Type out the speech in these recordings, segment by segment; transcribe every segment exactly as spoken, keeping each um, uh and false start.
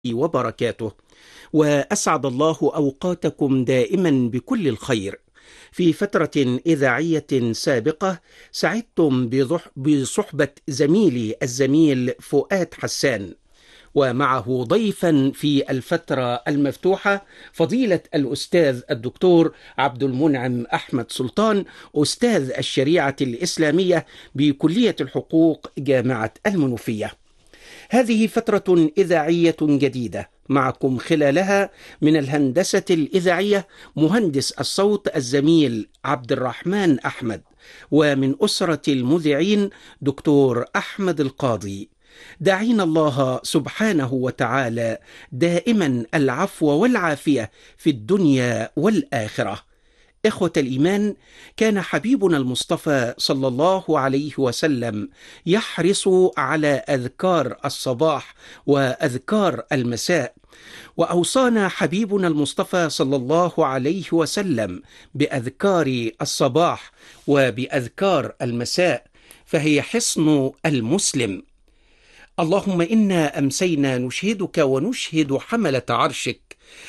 وبركاته، وأسعد الله أوقاتكم دائما بكل الخير. في فترة إذاعية سابقة سعدتم بصحبة زميلي الزميل فؤاد حسان، ومعه ضيفا في الفترة المفتوحة فضيلة الأستاذ الدكتور عبد المنعم أحمد سلطان، أستاذ الشريعة الإسلامية بكلية الحقوق جامعة المنوفية. هذه فترة إذاعية جديدة معكم خلالها من الهندسة الإذاعية مهندس الصوت الزميل عبد الرحمن أحمد، ومن أسرة المذيعين دكتور أحمد القاضي. داعين الله سبحانه وتعالى دائما العفو والعافية في الدنيا والآخرة. إخوة الإيمان، كان حبيبنا المصطفى صلى الله عليه وسلم يحرص على أذكار الصباح وأذكار المساء، وأوصانا حبيبنا المصطفى صلى الله عليه وسلم بأذكار الصباح وبأذكار المساء، فهي حصن المسلم. اللهم إنا أمسينا نشهدك ونشهد حملة عرشك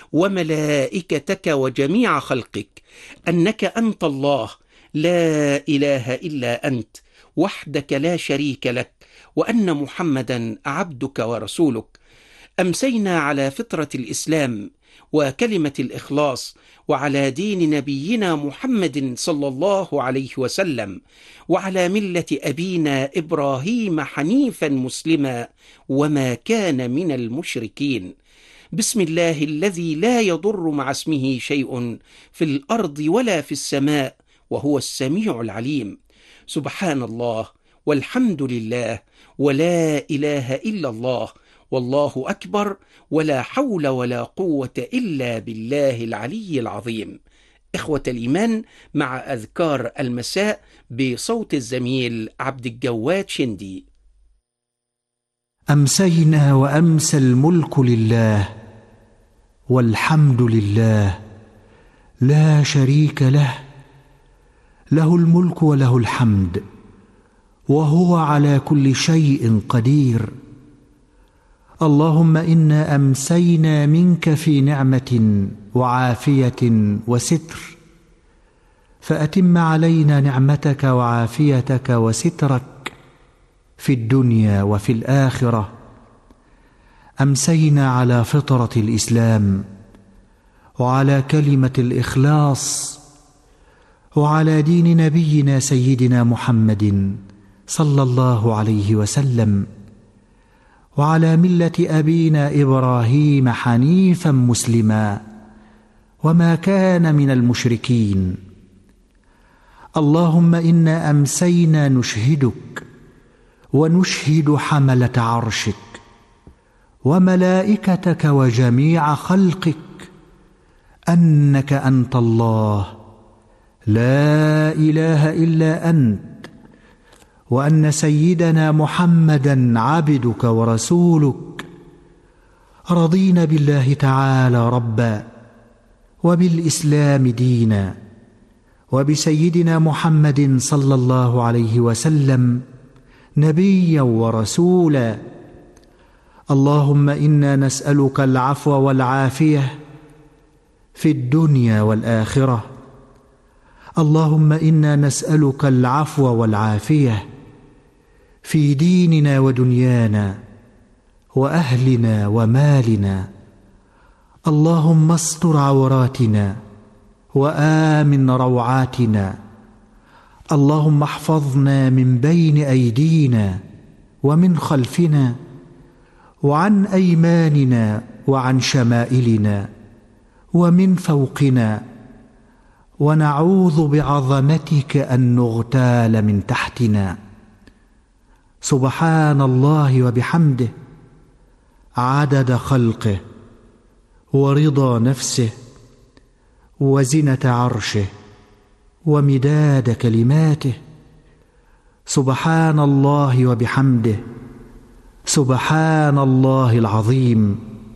وملائكتك وجميع خلقك أنك أنت الله لا إله إلا أنت وحدك لا شريك لك، وأن محمدا عبدك ورسولك. أمسينا على فطرة الإسلام وكلمة الإخلاص، وعلى دين نبينا محمد صلى الله عليه وسلم، وعلى ملة أبينا إبراهيم حنيفا مسلما وما كان من المشركين. بسم الله الذي لا يضر مع اسمه شيء في الأرض ولا في السماء وهو السميع العليم. سبحان الله والحمد لله ولا إله إلا الله والله أكبر، ولا حول ولا قوة إلا بالله العلي العظيم. إخوة الإيمان، مع أذكار المساء بصوت الزميل عبد الجواد شندي. أمسينا وأمسى الملك لله والحمد لله لا شريك له، له الملك وله الحمد وهو على كل شيء قدير. اللهم إنا أمسينا منك في نعمة وعافية وستر، فأتم علينا نعمتك وعافيتك وسترك في الدنيا وفي الآخرة. أمسينا على فطرة الإسلام وعلى كلمة الإخلاص وعلى دين نبينا سيدنا محمد صلى الله عليه وسلم، وعلى ملة أبينا إبراهيم حنيفا مسلما وما كان من المشركين. اللهم إنا أمسينا نشهدك ونشهد حملة عرشك وملائكتك وجميع خلقك أنك أنت الله لا إله إلا أنت، وأن سيدنا محمدا عبدك ورسولك. رضينا بالله تعالى ربا وبالإسلام دينا وبسيدنا محمد صلى الله عليه وسلم نبيا ورسولا. اللهم إنا نسألك العفو والعافية في الدنيا والآخرة. اللهم إنا نسألك العفو والعافية في ديننا ودنيانا وأهلنا ومالنا. اللهم استر عوراتنا وآمن روعاتنا. اللهم احفظنا من بين أيدينا ومن خلفنا وعن أيماننا وعن شمائلنا ومن فوقنا، ونعوذ بعظمتك أن نغتال من تحتنا. سبحان الله وبحمده عدد خلقه ورضا نفسه وزنة عرشه ومداد كلماته. سبحان الله وبحمده سبحان الله العظيم.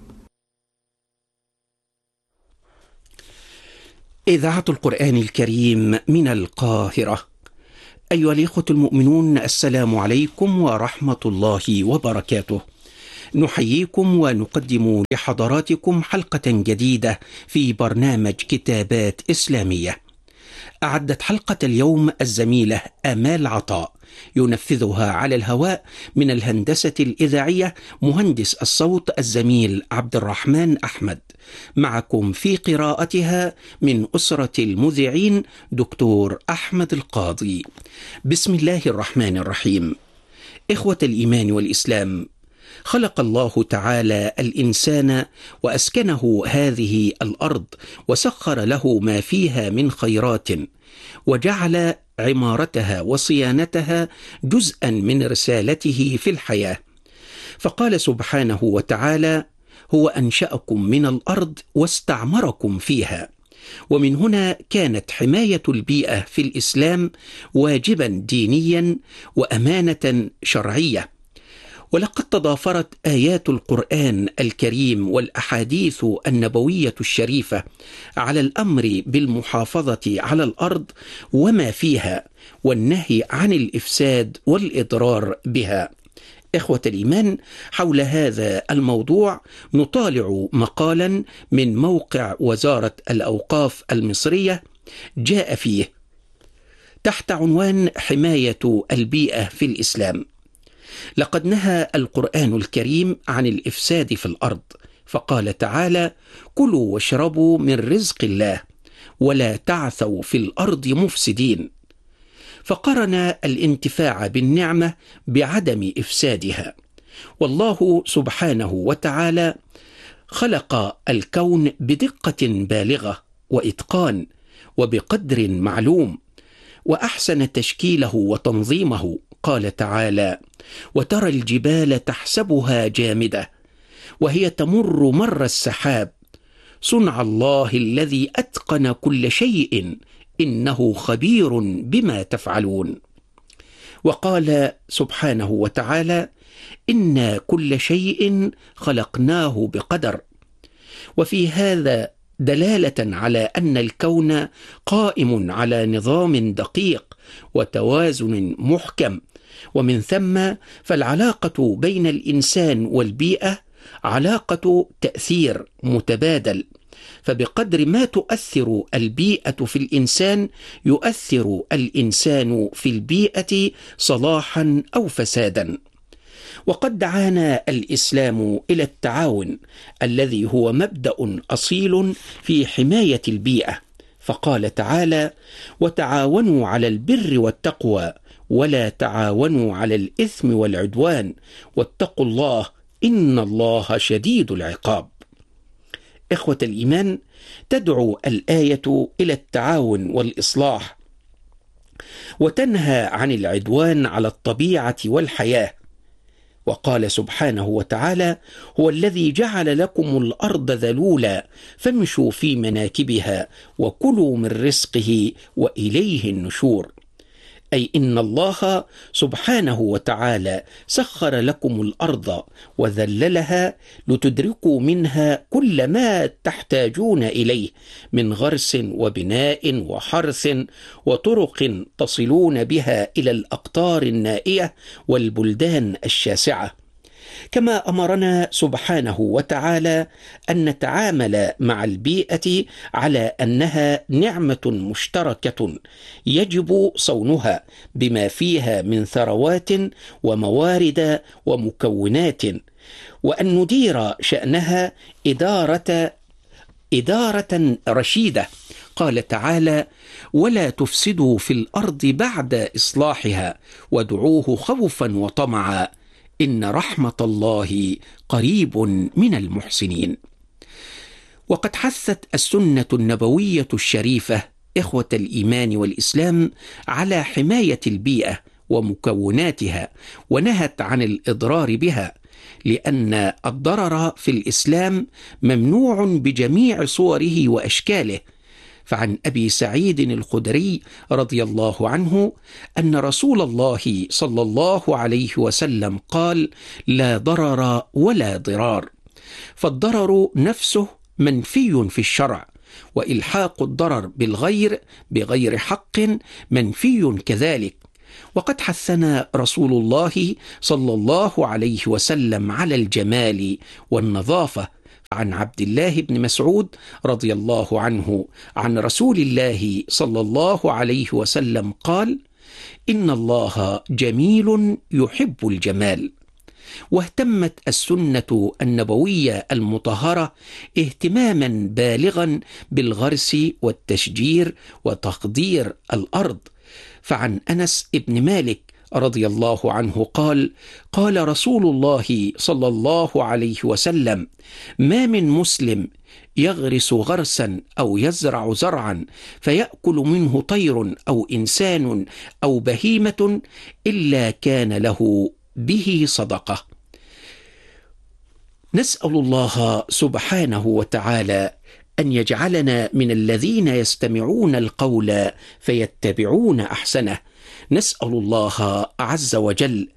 إذاعة القرآن الكريم من القاهرة. أيها الإخوة المؤمنون، السلام عليكم ورحمة الله وبركاته. نحييكم ونقدم لحضراتكم حلقة جديدة في برنامج كتابات إسلامية. أعدت حلقة اليوم الزميلة آمال عطاء، ينفذها على الهواء من الهندسة الإذاعية مهندس الصوت الزميل عبد الرحمن أحمد. معكم في قراءتها من أسرة المذيعين دكتور أحمد القاضي. بسم الله الرحمن الرحيم. إخوة الإيمان والإسلام، خلق الله تعالى الإنسان وأسكنه هذه الأرض وسخر له ما فيها من خيرات، وجعل عمارتها وصيانتها جزءا من رسالته في الحياة. فقال سبحانه وتعالى: هو أنشأكم من الأرض واستعمركم فيها. ومن هنا كانت حماية البيئة في الإسلام واجبا دينيا وأمانة شرعية. ولقد تضافرت آيات القرآن الكريم والأحاديث النبوية الشريفة على الأمر بالمحافظة على الأرض وما فيها، والنهي عن الإفساد والإضرار بها. إخوة الإيمان، حول هذا الموضوع نطالع مقالا من موقع وزارة الأوقاف المصرية جاء فيه تحت عنوان حماية البيئة في الإسلام. لقد نهى القرآن الكريم عن الإفساد في الأرض، فقال تعالى: كلوا واشربوا من رزق الله ولا تعثوا في الأرض مفسدين. فقرن الانتفاع بالنعمة بعدم إفسادها. والله سبحانه وتعالى خلق الكون بدقة بالغة وإتقان وبقدر معلوم، وأحسن تشكيله وتنظيمه. قال تعالى: وترى الجبال تحسبها جامدة وهي تمر مر السحاب صنع الله الذي أتقن كل شيء إنه خبير بما تفعلون. وقال سبحانه وتعالى: إنا كل شيء خلقناه بقدر. وفي هذا دلالة على أن الكون قائم على نظام دقيق وتوازن محكم، ومن ثم فالعلاقة بين الإنسان والبيئة علاقة تأثير متبادل، فبقدر ما تؤثر البيئة في الإنسان يؤثر الإنسان في البيئة صلاحا أو فسادا. وقد دعانا الإسلام إلى التعاون الذي هو مبدأ أصيل في حماية البيئة، فقال تعالى: وتعاونوا على البر والتقوى ولا تعاونوا على الإثم والعدوان واتقوا الله إن الله شديد العقاب. إخوة الإيمان، تدعو الآية إلى التعاون والإصلاح، وتنهى عن العدوان على الطبيعة والحياة. وقال سبحانه وتعالى: هو الذي جعل لكم الأرض ذلولا فامشوا في مناكبها وكلوا من رزقه وإليه النشور. أي إن الله سبحانه وتعالى سخر لكم الأرض وذللها لتدركوا منها كل ما تحتاجون إليه من غرس وبناء وحرث وطرق تصلون بها إلى الأقطار النائية والبلدان الشاسعة. كما أمرنا سبحانه وتعالى أن نتعامل مع البيئة على أنها نعمة مشتركة يجب صونها بما فيها من ثروات وموارد ومكونات، وأن ندير شأنها إدارة إدارة رشيدة. قال تعالى: ولا تفسدوا في الأرض بعد إصلاحها وادعوه خوفا وطمعا إن رحمة الله قريب من المحسنين. وقد حثت السنة النبوية الشريفة إخوة الإيمان والإسلام على حماية البيئة ومكوناتها، ونهت عن الإضرار بها، لأن الضرر في الإسلام ممنوع بجميع صوره وأشكاله. فعن أبي سعيد الخدري رضي الله عنه أن رسول الله صلى الله عليه وسلم قال: لا ضرر ولا ضرار. فالضرر نفسه منفي في الشرع، وإلحاق الضرر بالغير بغير حق منفي كذلك. وقد حثنا رسول الله صلى الله عليه وسلم على الجمال والنظافة. عن عبد الله بن مسعود رضي الله عنه عن رسول الله صلى الله عليه وسلم قال: إن الله جميل يحب الجمال. واهتمت السنة النبوية المطهرة اهتماما بالغا بالغرس والتشجير وتخضير الأرض. فعن أنس بن مالك رضي الله عنه قال: قال رسول الله صلى الله عليه وسلم: ما من مسلم يغرس غرسا أو يزرع زرعا فيأكل منه طير أو إنسان أو بهيمة إلا كان له به صدقة. نسأل الله سبحانه وتعالى أن يجعلنا من الذين يستمعون القول فيتبعون أحسنه. نسأل الله عز وجل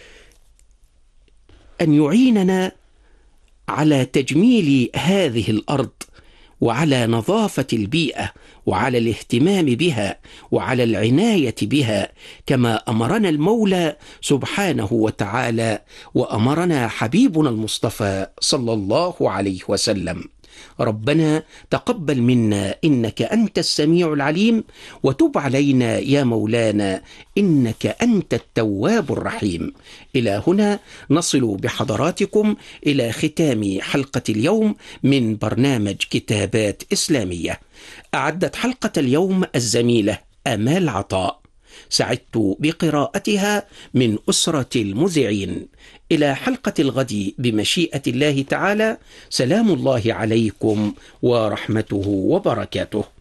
أن يعيننا على تجميل هذه الأرض وعلى نظافة البيئة وعلى الاهتمام بها وعلى العناية بها كما أمرنا المولى سبحانه وتعالى وأمرنا حبيبنا المصطفى صلى الله عليه وسلم. ربنا تقبل منا إنك أنت السميع العليم، وتب علينا يا مولانا إنك أنت التواب الرحيم. إلى هنا نصل بحضراتكم إلى ختام حلقة اليوم من برنامج كتابات إسلامية. أعدت حلقة اليوم الزميلة آمال عطاء، سعدت بقراءتها من أسرة المذيعين. إلى حلقة الغد بمشيئة الله تعالى، سلام الله عليكم ورحمته وبركاته.